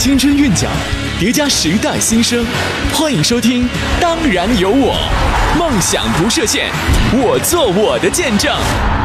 青春韵脚，叠加时代新生。欢迎收听《当然有我》，梦想不设限，我做我的见证。